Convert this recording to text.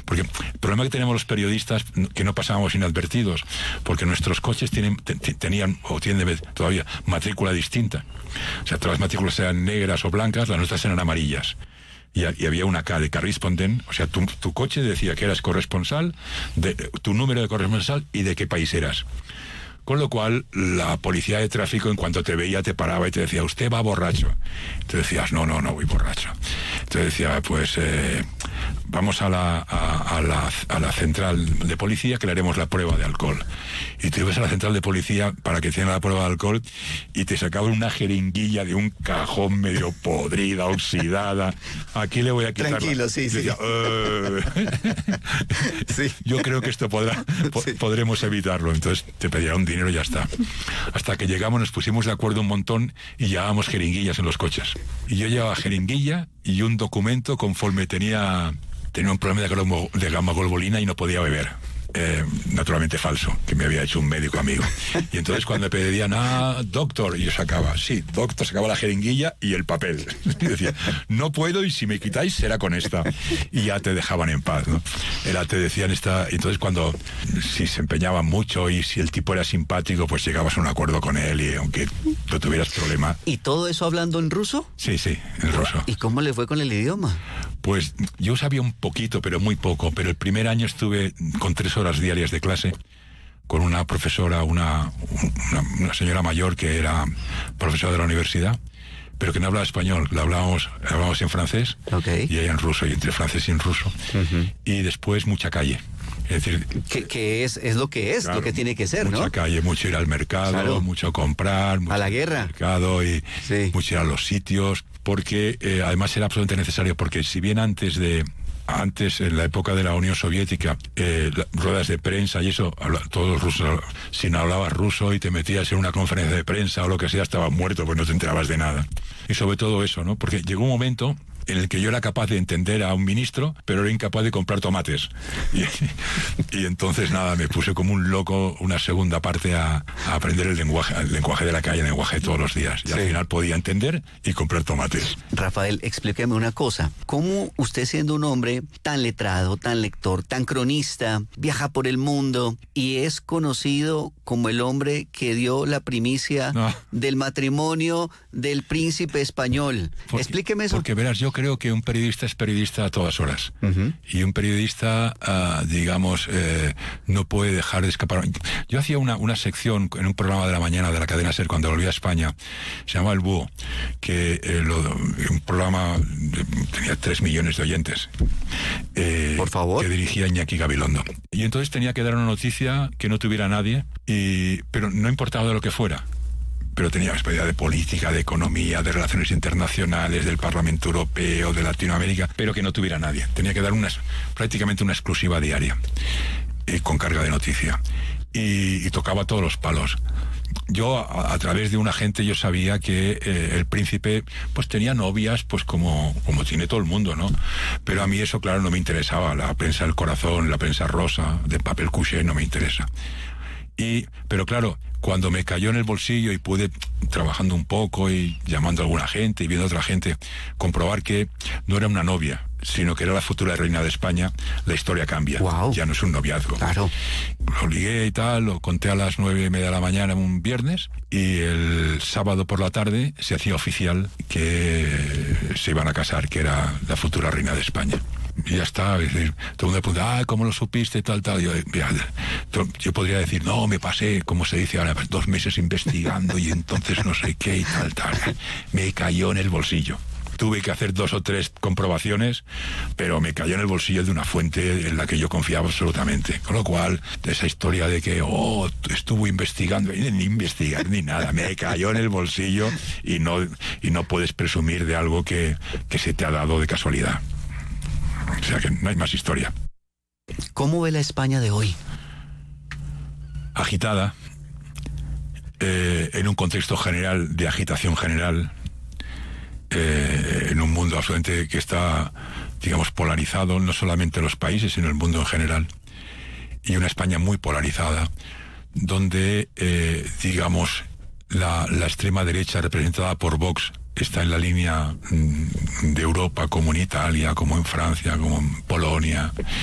Porque el problema que tenemos los periodistas, que no pasábamos inadvertidos, porque nuestros coches tenían, o tienen todavía, matrícula distinta. O sea, todas las matrículas eran negras o blancas, las nuestras eran amarillas. Y había una K de correspondent, o sea, tu coche decía que eras corresponsal, tu número de corresponsal y de qué país eras. Con lo cual, la policía de tráfico, en cuanto te veía, te paraba y te decía, usted va borracho. Te decías, no voy borracho. Te decía, pues, vamos a la central de policía, que le haremos la prueba de alcohol. Y te ibas a la central de policía para que hicieran la prueba de alcohol y te sacaban una jeringuilla de un cajón medio podrida, oxidada. Aquí le voy a quitar. Tranquilo, sí. Decía, sí. Yo creo que esto podremos evitarlo. Entonces te pedían un dinero y ya está. Hasta que llegamos, nos pusimos de acuerdo un montón y llevábamos jeringuillas en los coches. Y yo llevaba jeringuilla y un documento conforme tenía un problema de gamma-globulina y no podía beber. Naturalmente falso, que me había hecho un médico amigo. Y entonces cuando me pedían, doctor, y yo sacaba la jeringuilla y el papel. Y decía, no puedo y si me quitáis será con esta. Y ya te dejaban en paz, ¿no? Te decían entonces si se empeñaban mucho y si el tipo era simpático, pues llegabas a un acuerdo con él y aunque no tuvieras problema. ¿Y todo eso hablando en ruso? Sí, en ruso. ¿Y cómo le fue con el idioma? Pues yo sabía un poquito, pero muy poco, pero el primer año estuve con 3 horas diarias de clase con una profesora, una señora mayor que era profesora de la universidad, pero que no hablaba español, hablábamos en francés, okay, y ella en ruso, y entre francés y en ruso. Uh-huh. Y después mucha calle. Es decir, que es lo que es, claro, lo que tiene que ser, mucha, ¿no? Mucha calle, mucho ir al mercado, claro, mucho comprar, mucho a la guerra, al mercado y sí, mucho ir a los sitios, porque además era absolutamente necesario, porque si bien antes, en la época de la Unión Soviética, ruedas de prensa y eso, todos los rusos, si no hablabas ruso y te metías en una conferencia de prensa o lo que sea, estabas muerto, pues no te enterabas de nada. Y sobre todo eso, ¿no? Porque llegó un momento en el que yo era capaz de entender a un ministro, pero era incapaz de comprar tomates. Y entonces, me puse como un loco una segunda parte a aprender el lenguaje de la calle, el lenguaje de todos los días. Y sí, al final podía entender y comprar tomates. Rafael, explíqueme una cosa. ¿Cómo usted, siendo un hombre tan letrado, tan lector, tan cronista, viaja por el mundo y es conocido como el hombre que dio la primicia del matrimonio del príncipe español? Explíqueme eso. Porque verás, yo creo que un periodista es periodista a todas horas. Uh-huh. Y un periodista, no puede dejar de escapar. Yo hacía una sección en un programa de la mañana de la cadena SER cuando volví a España, se llamaba El Búho, que un programa tenía 3 millones de oyentes. Por favor. Que dirigía Iñaki Gabilondo. Y entonces tenía que dar una noticia que no tuviera nadie, pero no importaba de lo que fuera. Pero tenía experiencia de política, de economía, de relaciones internacionales, del Parlamento Europeo, de Latinoamérica, pero que no tuviera nadie. Tenía que dar prácticamente una exclusiva diaria, con carga de noticia. Y tocaba todos los palos. Yo, a través de un agente, yo sabía que el príncipe pues tenía novias, pues como tiene todo el mundo, ¿no? Pero a mí eso, claro, no me interesaba. La prensa del corazón, la prensa rosa, de papel couché, no me interesa. Pero claro, cuando me cayó en el bolsillo y pude, trabajando un poco y llamando a alguna gente y viendo a otra gente, comprobar que no era una novia, sino que era la futura reina de España, la historia cambia. Wow. Ya no es un noviazgo. Claro. Lo ligué y tal, lo conté a las 9:30 de la mañana un viernes, y el sábado por la tarde se hacía oficial que se iban a casar, que era la futura reina de España. Y ya está, es decir, todo el mundo pregunta, ¿cómo lo supiste? Tal. Yo podría decir, no, me pasé, como se dice ahora, 2 meses investigando y entonces no sé qué y tal. Me cayó en el bolsillo. Tuve que hacer 2 o 3 comprobaciones, pero me cayó en el bolsillo de una fuente en la que yo confiaba absolutamente. Con lo cual, de esa historia de que, estuvo investigando, ni investigar ni nada, me cayó en el bolsillo y no puedes presumir de algo que se te ha dado de casualidad. O sea que no hay más historia. ¿Cómo ve la España de hoy? Agitada, en un contexto general de agitación general, en un mundo absolutamente que está, digamos, polarizado, no solamente los países, sino el mundo en general, y una España muy polarizada, donde, digamos, la extrema derecha representada por Vox está en la línea de Europa, como en Italia, como en Francia, como en Polonia,